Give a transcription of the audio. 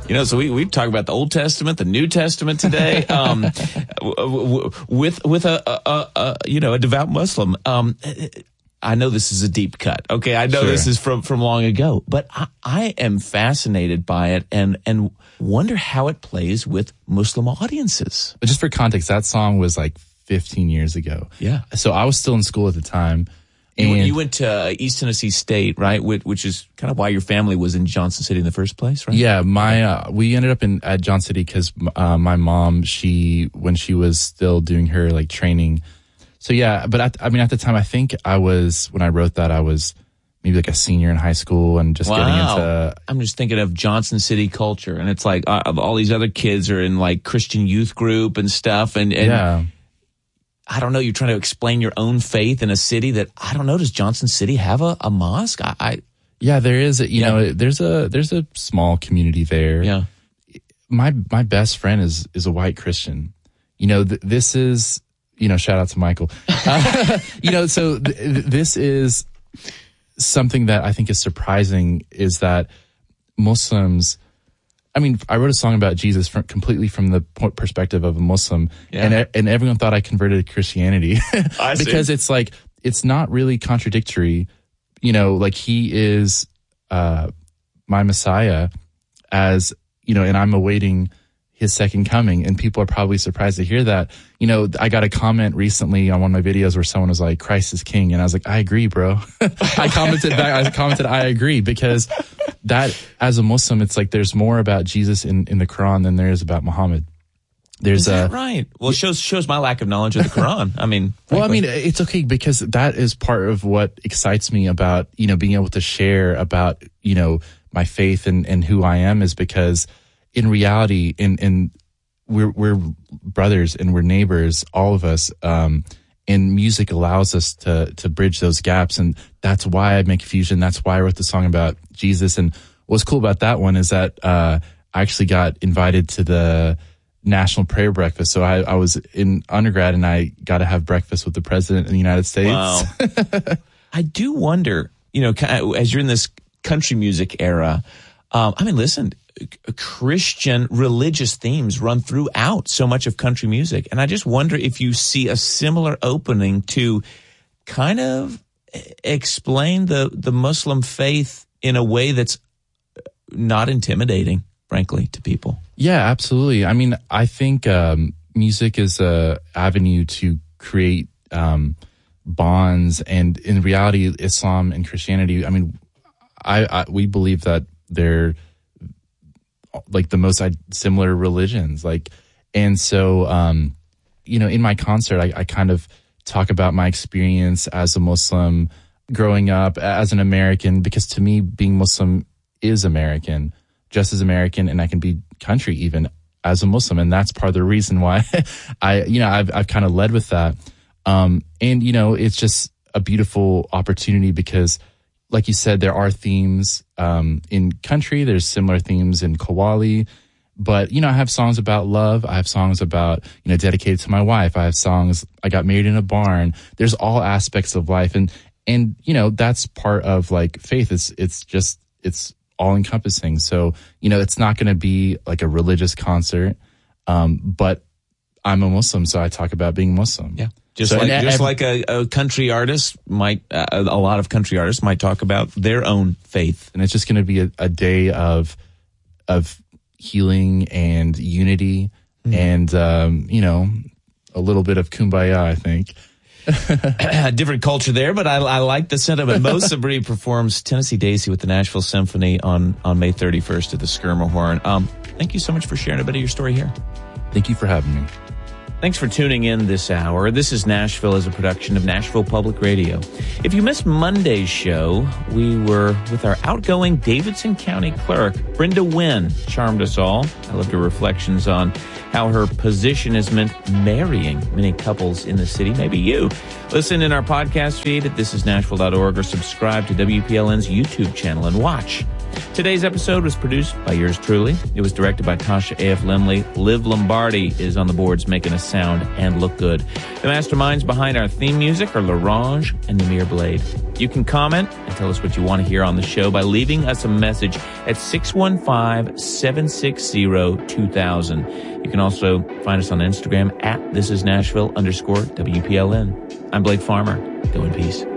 So we talk about the Old Testament, the New Testament today, with a devout Muslim. I know this is a deep cut. Okay, I know this is from long ago, but I am fascinated by it and wonder how it plays with Muslim audiences. But just for context, that song was like 15 years ago. Yeah. So I was still in school at the time. And you went to East Tennessee State, right? Which is kind of why your family was in Johnson City in the first place, right? Yeah, we ended up at Johnson City because my mom, when she was still doing her like training. So yeah, but at the time, I think when I wrote that, I was maybe like a senior in high school and just getting into. I'm just thinking of Johnson City culture, and it's like all these other kids are in like Christian youth group and stuff, and yeah. I don't know, you're trying to explain your own faith in a city that, I don't know, does Johnson City have a mosque? Yeah, there is. There's a small community there. Yeah. My best friend is a white Christian. This is, shout out to Michael. So this is something that I think is surprising is that Muslims, I wrote a song about Jesus completely from the perspective of a Muslim, and everyone thought I converted to Christianity because it's like, it's not really contradictory. Like he is my Messiah and I'm awaiting his second coming, and people are probably surprised to hear that. I got a comment recently on one of my videos where someone was like, Christ is king, and I was like, I agree, bro. I commented back, I agree, because that, as a Muslim, it's like there's more about Jesus in the Quran than there is about Muhammad. Is that right? Well, it shows my lack of knowledge of the Quran. It's okay, because that is part of what excites me about, being able to share about, my faith and who I am, is because in reality, and we're brothers and we're neighbors, all of us, and music allows us to bridge those gaps. And that's why I make Fusion. That's why I wrote the song about Jesus. And what's cool about that one is that I actually got invited to the National Prayer Breakfast. So I was in undergrad and I got to have breakfast with the President of the United States. Wow. I do wonder, as you're in this country music era, listen, Christian religious themes run throughout so much of country music. And I just wonder if you see a similar opening to kind of explain the Muslim faith in a way that's not intimidating, frankly, to people. Yeah, absolutely. I think music is a avenue to create bonds, and in reality, Islam and Christianity, we believe that they're like the most similar religions, and so in my concert I kind of talk about my experience as a Muslim growing up as an American, because to me being Muslim is American, just as American, and I can be country even as a Muslim, and that's part of the reason why I've kind of led with that, and it's just a beautiful opportunity because, like you said, there are themes in country. There's similar themes in Qawwali. But, I have songs about love. I have songs about, dedicated to my wife. I have songs, I got married in a barn. There's all aspects of life. And that's part of like faith. It's all encompassing. So, it's not going to be like a religious concert. But I'm a Muslim, so I talk about being Muslim. Yeah. Just like a country artist might, a lot of country artists might talk about their own faith. And it's just going to be a day of healing and unity, and, a little bit of kumbaya, I think. Different culture there, but I like the sentiment. Mo Sabri performs Tennessee Daisy with the Nashville Symphony on May 31st at the Skirmerhorn. Thank you so much for sharing a bit of your story here. Thank you for having me. Thanks for tuning in this hour. This is Nashville as a production of Nashville Public Radio. If you missed Monday's show, we were with our outgoing Davidson County clerk, Brenda Wynn, charmed us all. I loved her reflections on how her position has meant marrying many couples in the city, maybe you. Listen in our podcast feed at thisisnashville.org or subscribe to WPLN's YouTube channel and watch Today's episode was produced by yours truly. It was directed by Tasha A.F. Limley. Liv Lombardi is on the boards making us sound and look good. The masterminds behind our theme music are LaRange and Namir Blade. You can comment and tell us what you want to hear on the show by leaving us a message at 615-760-2000. You can also find us on Instagram at thisisnashville_WPLN. I'm Blake Farmer. Go in peace.